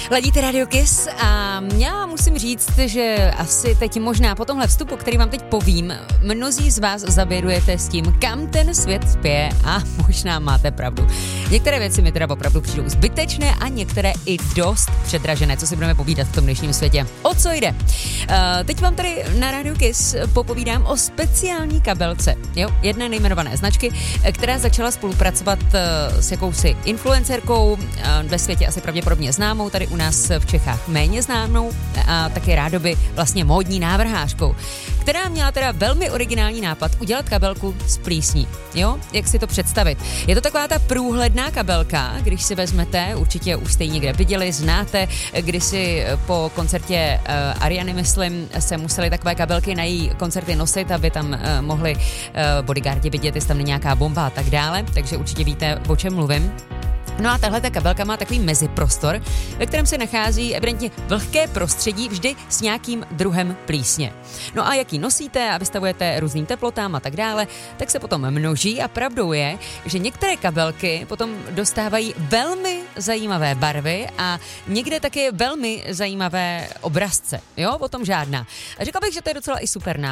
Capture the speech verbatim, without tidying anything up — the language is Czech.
Ladíte Radio Kiss a já musím říct, že asi teď možná po tomhle vstupu, který vám teď povím, mnozí z vás zaběrujete s tím, kam ten svět spěje a možná máte pravdu. Některé věci mi teda opravdu přijdou zbytečné a některé i dost předražené, co si budeme povídat v tom dnešním světě. O co jde? Uh, teď vám tady na Radio Kiss popovídám o speciální kabelce, jo, jedné nejmenované značky, která začala spolupracovat uh, s jakousi influencerkou, uh, ve světě asi pravděpodobně známou, tady u nás v Čechách méně známou a taky rádoby vlastně módní návrhářkou, která měla teda velmi originální nápad udělat kabelku z plísní. Jo, jak si to představit? Je to taková ta průhledná kabelka, když si vezmete, určitě už jste ji někde viděli, znáte, když si po koncertě uh, Ariany, myslím, se museli takové kabelky na její koncerty nosit, aby tam uh, mohli uh, bodyguardi vidět, jestli tam není nějaká bomba a tak dále, takže určitě víte, o čem mluvím. No a tahle ta kabelka má takový meziprostor, ve kterém se nachází evidentně vlhké prostředí vždy s nějakým druhem plísně. No a jak ji nosíte a vystavujete různým teplotám a tak dále, tak se potom množí a pravdou je, že některé kabelky potom dostávají velmi zajímavé barvy a někde taky velmi zajímavé obrazce. Jo, o tom žádná. A řekla bych, že to je docela i super nápad.